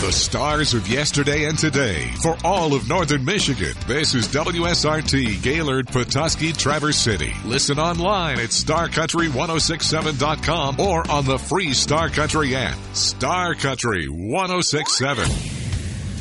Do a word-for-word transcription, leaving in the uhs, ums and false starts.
The stars of yesterday and today for all of Northern Michigan. This is W S R T, Gaylord, Petoskey, Traverse City. Listen online at star country ten sixty-seven dot com or on the free Star Country app. Star Country ten sixty-seven.